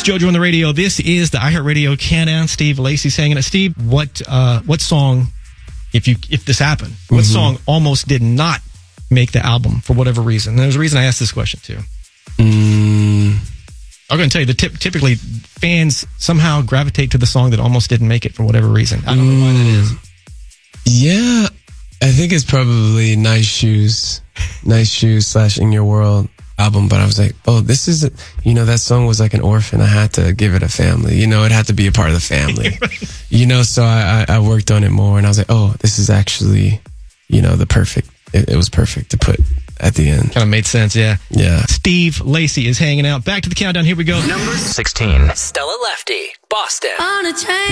JoJo on the radio. This is the iHeartRadio Countdown. Steve Lacy's hanging out. Steve, what song, if this happened, what song almost did not make the album for whatever reason? And there's a reason I asked this question too. I'm going to tell you that typically fans somehow gravitate to the song that almost didn't make it for whatever reason. I don't know why that is. Yeah, I think it's probably Nice Shoes / In Your World album. But I was like, oh, this is, that song was like an orphan. I had to give it a family. It had to be a part of the family. So I worked on it more, and I was like, oh, this is actually, the perfect. It was perfect to put at the end. Kind of made sense, yeah. Yeah. Steve Lacy is hanging out. Back to the countdown. Here we go. Number 16. Stella Lefty, Boston. On a train.